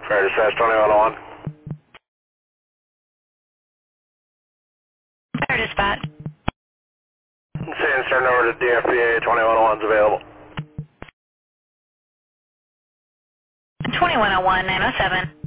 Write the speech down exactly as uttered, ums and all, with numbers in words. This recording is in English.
Fair dispatch twenty-one oh one. Fair dispatch. Saying turn over to D F B A, twenty-one oh one's available. twenty-one oh one, nine oh seven.